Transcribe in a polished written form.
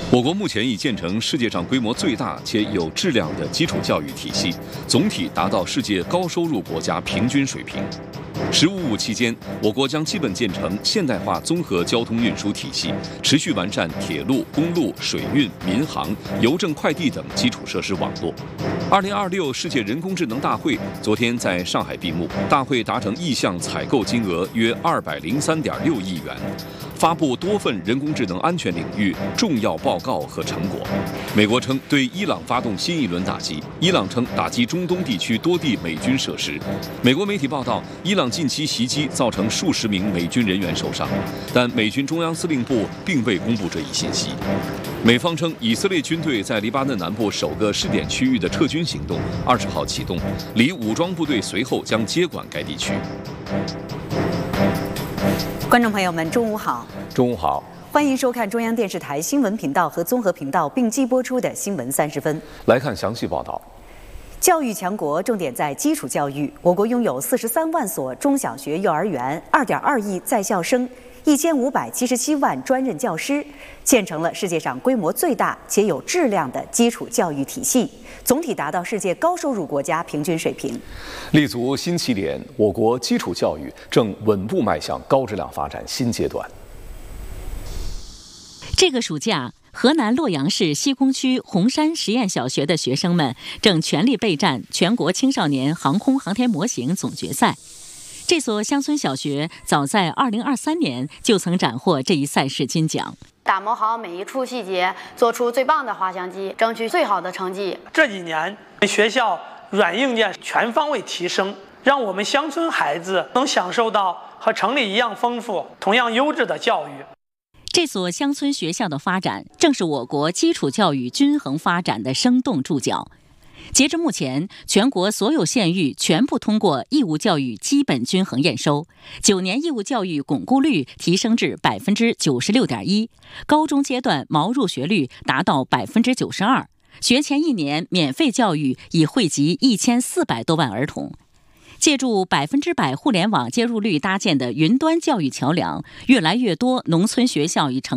我国目前已建成世界上规模最大且有质量的基础教育体系，总体达到世界高收入国家平均水平。“十五五”期间，我国将基本建成现代化综合交通运输体系，持续完善铁路、公路、水运、民航、邮政快递等基础设施网络。2026世界人工智能大会昨天在上海闭幕，大会达成意向采购金额约203.6亿元。发布多份人工智能安全领域重要报告和成果。美国称对伊朗发动新一轮打击，伊朗称打击中东地区多地美军设施。美国媒体报道，伊朗近期袭击造成数十名美军人员受伤，但美军中央司令部并未公布这一信息。美方称，以色列军队在黎巴嫩南部首个试点区域的撤军行动20号启动，黎武装部队随后将接管该地区。 观众朋友们，中午好！ 中午好， 欢迎收看中央电视台新闻频道和综合频道并机播出的《新闻30分》。 来看详细报道。 教育强国重点在基础教育，我国拥有43万所中小学、幼儿园，2.2亿在校生，1577万专任教师，建成了世界上规模最大且有质量的基础教育体系，总体达到世界高收入国家平均水平。 立足新起点，我国基础教育正稳步迈向高质量发展新阶段。 这个暑假，河南洛阳市西宫区红山实验小学的学生们正全力备战全国青少年航空航天模型总决赛。这所乡村小学早在2023年就曾斩获这一赛事金奖。 打磨好每一处细节，做出最棒的滑翔机，争取最好的成绩。 这几年，学校软硬件全方位提升，让我们乡村孩子能享受到和城里一样丰富、同样优质的教育。 这所乡村学校的发展，正是我国基础教育均衡发展的生动注脚。截至目前，全国所有县域全部通过义务教育基本均衡验收，9年义务教育巩固率提升至96.1%，高中阶段毛入学率达到92%，学前1年免费教育已惠及1400多万儿童。借助100%互联网接入率搭建的云端教育桥梁，越来越多农村学校已成